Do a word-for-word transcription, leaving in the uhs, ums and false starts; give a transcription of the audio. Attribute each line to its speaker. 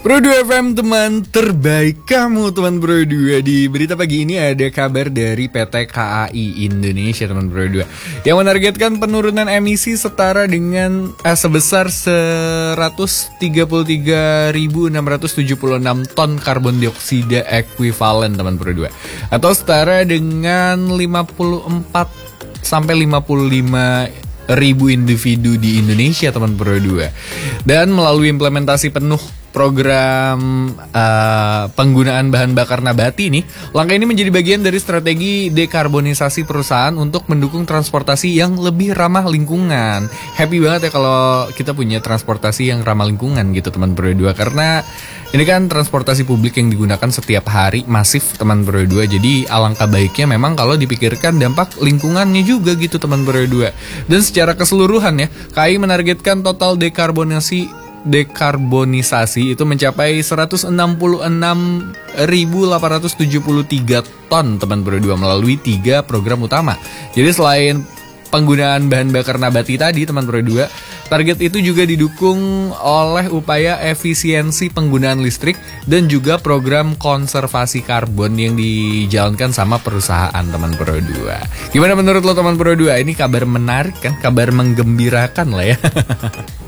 Speaker 1: Pro dua F M, teman terbaik kamu, teman Pro dua. Di berita pagi ini ada kabar dari P T K A I Indonesia, teman Pro dua, yang menargetkan penurunan emisi setara dengan eh, sebesar seratus tiga puluh tiga ribu enam ratus tujuh puluh enam ton karbon dioksida ekuivalen, teman Pro dua, atau setara dengan lima puluh empat sampai lima puluh lima ribu individu di Indonesia, teman Pro dua. Dan melalui implementasi penuh program uh, penggunaan bahan bakar nabati nih, langkah ini menjadi bagian dari strategi dekarbonisasi perusahaan untuk mendukung transportasi yang lebih ramah lingkungan. Happy banget ya kalau kita punya transportasi yang ramah lingkungan gitu, teman Pro dua, karena ini kan transportasi publik yang digunakan setiap hari masif, teman Pro dua. Jadi alangkah baiknya memang kalau dipikirkan dampak lingkungannya juga gitu, teman Pro dua. Dan secara keseluruhan ya, K A I menargetkan total dekarbonasi dekarbonisasi itu mencapai seratus enam puluh enam ribu delapan ratus tujuh puluh tiga ton, teman Pro dua, melalui tiga program utama. Jadi selain penggunaan bahan bakar nabati tadi, teman Pro dua, target itu juga didukung oleh upaya efisiensi penggunaan listrik dan juga program konservasi karbon yang dijalankan sama perusahaan, teman Pro dua. Gimana menurut lo, teman Pro dua? Ini kabar menarik kan? Kabar menggembirakan lah ya.